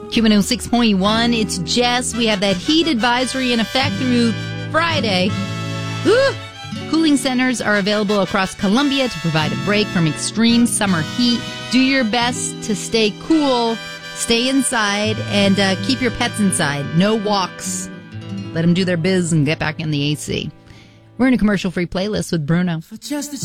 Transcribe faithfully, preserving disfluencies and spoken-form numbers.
Q one oh six point one, it's Jess. We have that heat advisory in effect through Friday. Ooh. Cooling centers are available across Columbia to provide a break from extreme summer heat. Do your best to stay cool, stay inside, and uh, keep your pets inside. No walks. Let them do their biz and get back in the A C. We're in a commercial-free playlist with Bruno.